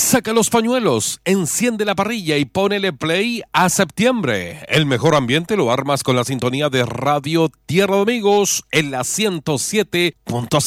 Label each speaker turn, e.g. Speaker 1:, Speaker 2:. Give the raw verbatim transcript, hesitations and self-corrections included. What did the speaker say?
Speaker 1: Saca los pañuelos, enciende la parrilla y ponele play a septiembre. El mejor ambiente lo armas con la sintonía de Radio Tierra de Amigos en la ciento siete punto cinco.